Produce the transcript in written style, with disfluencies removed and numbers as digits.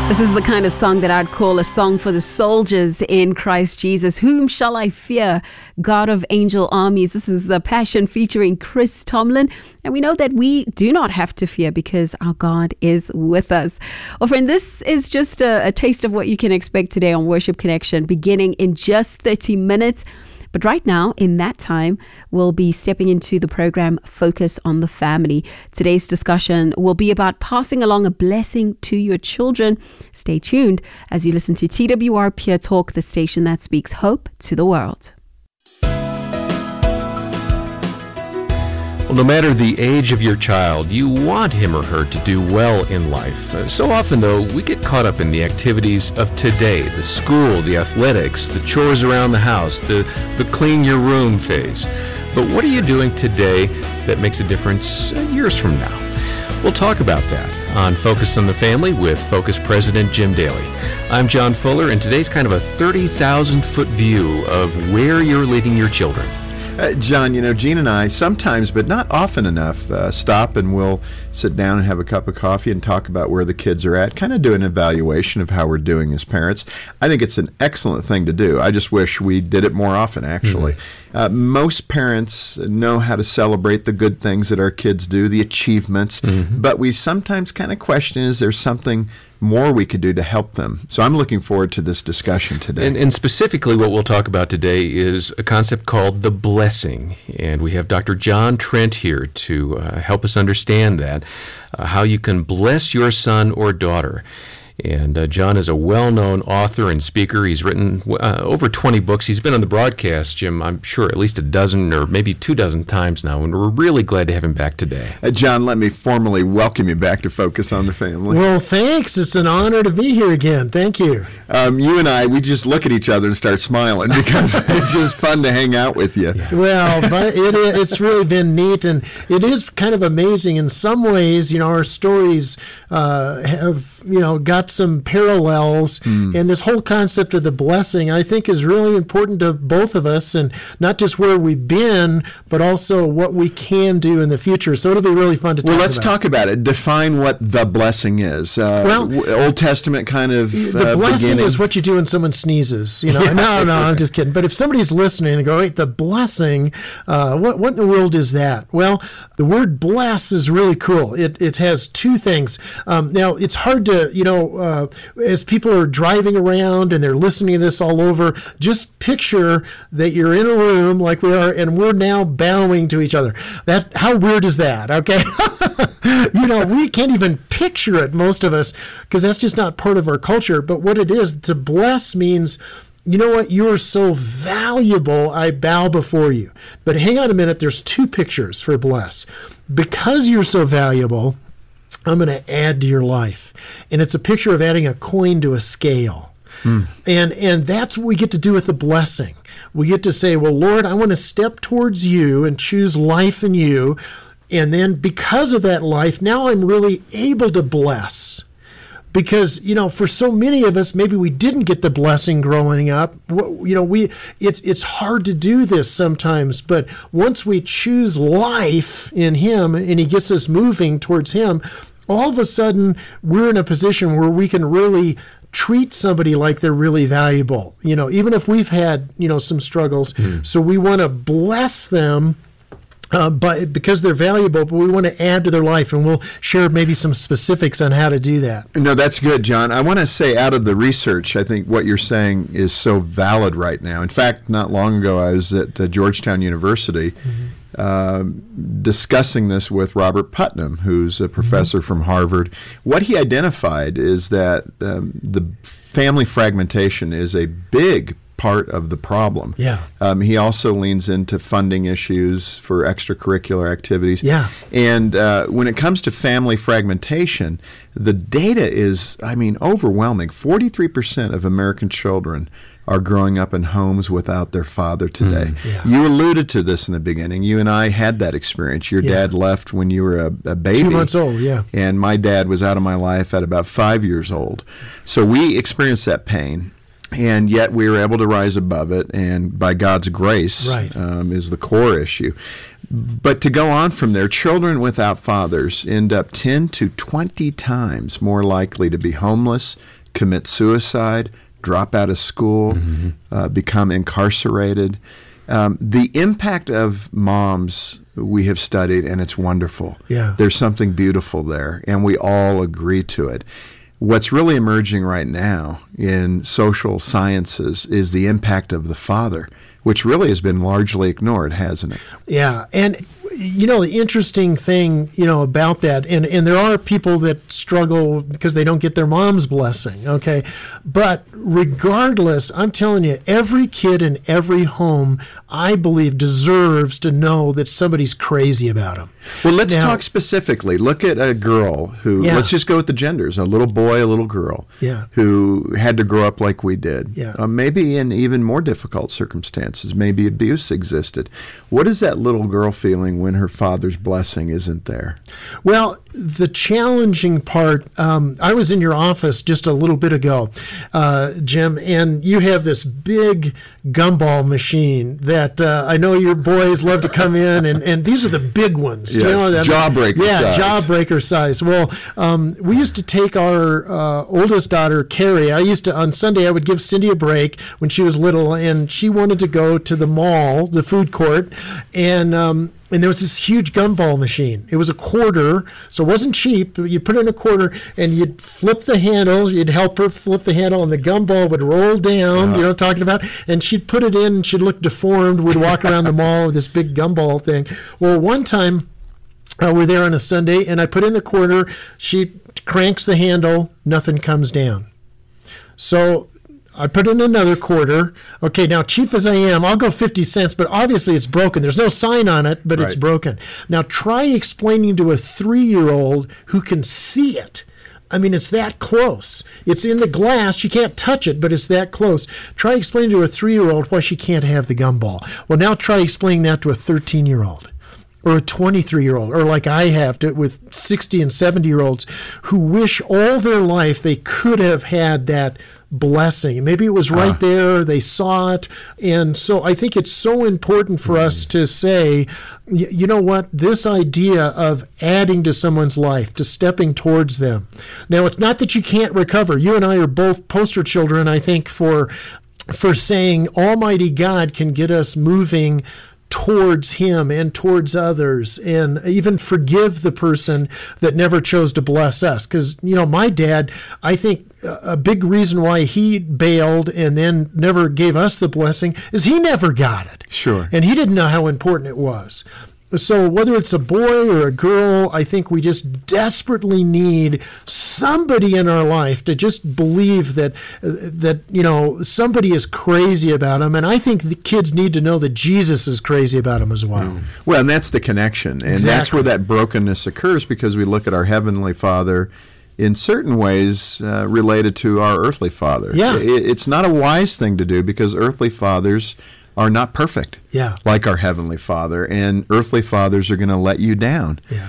This is the kind of song that I'd call a song for the soldiers in Christ Jesus. Whom shall I fear? God of angel armies. This is a Passion featuring Chris Tomlin. And we know that we do not have to fear because our God is with us. Well, friend, this is just a taste of what you can expect today on Worship Connection, beginning in just 30 minutes. But right now, in that time, we'll be stepping into the program Focus on the Family. Today's discussion will be about passing along a blessing to your children. Stay tuned as you listen to TWR Pure Talk, the station that speaks hope to the world. Well, no matter the age of your child, you want him or her to do well in life. So often, though, we get caught up in the activities of today, the school, the athletics, the chores around the house, the clean your room phase. But what are you doing today that makes a difference years from now? We'll talk about that on Focus on the Family with Focus President Jim Daly. I'm John Fuller, and today's kind of a 30,000-foot view of where you're leading your children. John, Gene and I sometimes, but not often enough, stop and we'll sit down and have a cup of coffee and talk about where the kids are at, kind of do an evaluation of how we're doing as parents. I think it's an excellent thing to do. I just wish we did it more often, actually. Most parents know how to celebrate the good things that our kids do, the achievements, but we sometimes kind of question, is there something more we could do to help them? So I'm looking forward to this discussion today. And specifically what we'll talk about today is a concept called the blessing. And we have Dr. John Trent here to help us understand that, how you can bless your son or daughter. And John is a well-known author and speaker. He's written over 20 books. He's been on the broadcast, Jim, I'm sure at least a dozen or maybe 24 times now, and we're really glad to have him back today. John, let me formally welcome you back to Focus on the Family. Well, thanks. It's an honor to be here again. Thank you. You and I, we just look at each other and start smiling because it's just fun to hang out with you. Yeah. Well, but it's really been neat, and it is kind of amazing. In some ways, our stories have, got some parallels, and this whole concept of the blessing, I think, is really important to both of us, and not just where we've been, but also what we can do in the future. So it'll be really fun to talk about. Well, let's talk about it. Define what the blessing is. Old Testament kind of the blessing beginning. is what you do when someone sneezes. No, I'm just kidding. But if somebody's listening and they go, wait, the blessing, what in the world is that? Well, the word bless is really cool. It has two things. Now, it's hard to, as people are driving around and they're listening to this all over, just picture that you're in a room like we are, and we're now bowing to each other. How weird is that? Okay. We can't even picture it, most of us, because that's just not part of our culture. But what it is, to bless means, you know what, you're so valuable, I bow before you. But hang on a minute, there's two pictures for bless. Because you're so valuable, I'm going to add to your life. And it's a picture of adding a coin to a scale. And that's what we get to do with the blessing. We get to say, well, Lord, I want to step towards you and choose life in you. And then because of that life, now I'm really able to bless. Because, for so many of us, maybe we didn't get the blessing growing up. It's hard to do this sometimes. But once we choose life in Him and He gets us moving towards Him, all of a sudden we're in a position where we can really treat somebody like they're really valuable. Even if we've had, some struggles. So we want to bless them. But because they're valuable, but we want to add to their life, and we'll share maybe some specifics on how to do that. No, that's good, John. I want to say, out of the research, I think what you're saying is so valid right now. In fact, not long ago, I was at Georgetown University discussing this with Robert Putnam, who's a professor from Harvard. What he identified is that the family fragmentation is a big part of the problem. He also leans into funding issues for extracurricular activities. And when it comes to family fragmentation, the data is, overwhelming. 43% of American children are growing up in homes without their father today. You alluded to this in the beginning. You and I had that experience. Your dad left when you were a baby. 2 months old, And my dad was out of my life at about 5 years old. So we experienced that pain. And yet we were able to rise above it, and by God's grace is the core issue. But to go on from there, children without fathers end up 10 to 20 times more likely to be homeless, commit suicide, drop out of school, become incarcerated. The impact of moms we have studied, and it's wonderful. Yeah. There's something beautiful there, and we all agree to it. What's really emerging right now in social sciences is the impact of the father, which really has been largely ignored, hasn't it? Yeah, and the interesting thing, about that, and there are people that struggle because they don't get their mom's blessing, okay? But regardless, I'm telling you, every kid in every home, I believe, deserves to know that somebody's crazy about them. Well, let's talk specifically. Look at a girl who, let's just go with the genders, a little boy, a little girl, who had to grow up like we did. Maybe in even more difficult circumstances. Maybe abuse existed. What is that little girl feeling when her father's blessing isn't there? Well, the challenging part, I was in your office just a little bit ago, Jim, and you have this big gumball machine that I know your boys love to come in, and these are the big ones. Yes, jawbreaker size. Jawbreaker size. Well, we used to take our oldest daughter, Carrie. On Sunday, I would give Cindy a break when she was little, and she wanted to go to the mall, the food court, and there was this huge gumball machine. It was a quarter, so it wasn't cheap. You put in a quarter, and you'd flip the handle. You'd help her flip the handle, and the gumball would roll down, you know what I'm talking about? And she'd put it in, and she'd look deformed. We'd walk around the mall with this big gumball thing. Well, one time, we're there on a Sunday, and I put in the quarter. She cranks the handle. Nothing comes down. So I put in another quarter. Okay, now, cheap as I am, I'll go 50 cents, but obviously it's broken. There's no sign on it, but it's broken. Now, try explaining to a 3-year-old who can see it. I mean, it's that close. It's in the glass. She can't touch it, but it's that close. Try explaining to a 3-year-old why she can't have the gumball. Well, now try explaining that to a 13-year-old. Or a 23-year-old, or like I have to with 60 and 70-year-olds who wish all their life they could have had that blessing. Maybe it was right there, they saw it. And so I think it's so important for us to say, you know what, this idea of adding to someone's life, to stepping towards them. Now, it's not that you can't recover. You and I are both poster children, I think, for saying Almighty God can get us moving towards him and towards others, and even forgive the person that never chose to bless us. Because, my dad, I think a big reason why he bailed and then never gave us the blessing is he never got it. Sure. And he didn't know how important it was. So whether it's a boy or a girl, I think we just desperately need somebody in our life to just believe that somebody is crazy about them. And I think the kids need to know that Jesus is crazy about them as well. Well, and that's the connection. And that's where that brokenness occurs, because we look at our Heavenly Father in certain ways related to our earthly father. Yeah. It's not a wise thing to do, because earthly fathers are not perfect, like our Heavenly Father, and earthly fathers are going to let you down. Yeah.